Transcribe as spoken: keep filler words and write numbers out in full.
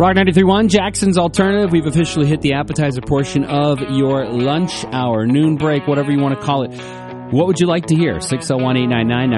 Rock ninety-three point one, Jackson's Alternative. We've officially hit the appetizer portion of your lunch hour, noon break, whatever you want to call it. What would you like to hear? six oh one, eight nine nine,